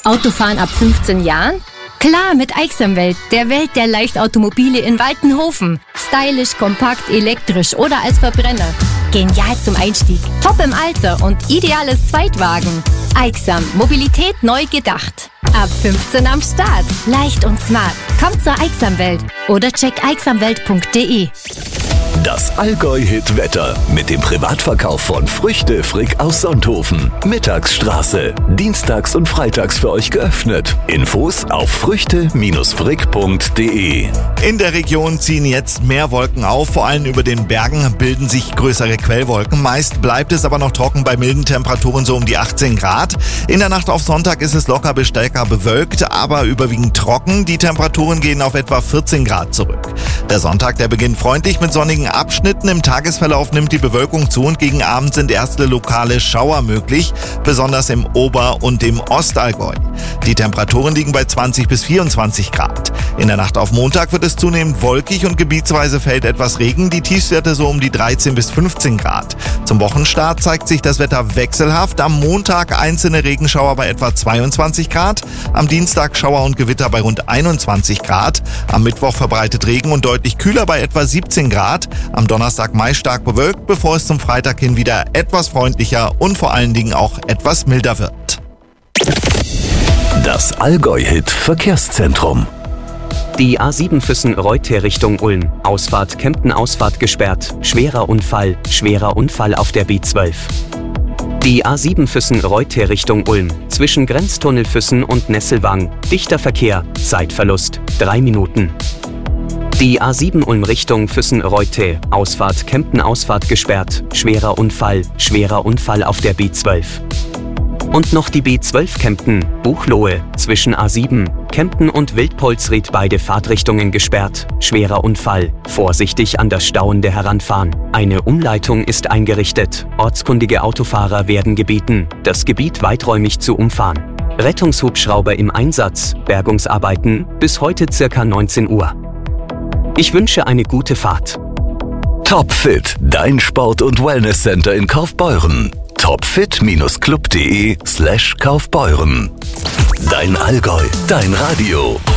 Autofahren ab 15 Jahren? Klar, mit Aixamwelt, der Welt der Leichtautomobile in Waltenhofen. Stylisch, kompakt, elektrisch oder als Verbrenner. Genial zum Einstieg, top im Alter und ideales Zweitwagen. Aixam, Mobilität neu gedacht. Ab 15 am Start. Leicht und smart. Kommt zur Aixamwelt oder check aixamwelt.de. Das Allgäu-Hit-Wetter mit dem Privatverkauf von Früchte Frick aus Sonthofen. Mittagsstraße. Dienstags und freitags für euch geöffnet. Infos auf früchte-frick.de. In der Region ziehen jetzt mehr Wolken auf. Vor allem über den Bergen bilden sich größere Quellwolken. Meist bleibt es aber noch trocken bei milden Temperaturen so um die 18 Grad. In der Nacht auf Sonntag ist es locker bis stärker bewölkt, aber überwiegend trocken. Die Temperaturen gehen auf etwa 14 Grad zurück. Der Sonntag, der beginnt freundlich mit sonnigen Abschnitten. Im Tagesverlauf nimmt die Bewölkung zu und gegen Abend sind erste lokale Schauer möglich, besonders im Ober- und im Ostallgäu. Die Temperaturen liegen bei 20 bis 24 Grad. In der Nacht auf Montag wird es zunehmend wolkig und gebietsweise fällt etwas Regen, die Tiefstwerte so um die 13 bis 15 Grad. Zum Wochenstart zeigt sich das Wetter wechselhaft. Am Montag einzelne Regenschauer bei etwa 22 Grad, am Dienstag Schauer und Gewitter bei rund 21 Grad, am Mittwoch verbreitet Regen und deutlich kühler bei etwa 17 Grad, am Donnerstag meist stark bewölkt, bevor es zum Freitag hin wieder etwas freundlicher und vor allen Dingen auch etwas milder wird. Das Allgäu-Hit-Verkehrszentrum. Die A7 Füssen-Reutte Richtung Ulm. Ausfahrt Kempten-Ausfahrt gesperrt. Schwerer Unfall auf der B12. Die A7 Füssen-Reutte Richtung Ulm. Zwischen Grenztunnel Füssen und Nesselwang. Dichter Verkehr. Zeitverlust 3 Minuten. Die A7 Ulm Richtung Füssen-Reutte. Ausfahrt Kempten-Ausfahrt gesperrt. Schwerer Unfall auf der B12. Und noch die B12 Kempten, Buchloe, zwischen A7, Kempten und Wildpolsried beide Fahrtrichtungen gesperrt. Schwerer Unfall, vorsichtig an das Stauende heranfahren. Eine Umleitung ist eingerichtet. Ortskundige Autofahrer werden gebeten, das Gebiet weiträumig zu umfahren. Rettungshubschrauber im Einsatz, Bergungsarbeiten bis heute ca. 19 Uhr. Ich wünsche eine gute Fahrt. Topfit, dein Sport- und Wellnesscenter in Kaufbeuren. topfit-club.de/Kaufbeuren. Dein Allgäu, dein Radio.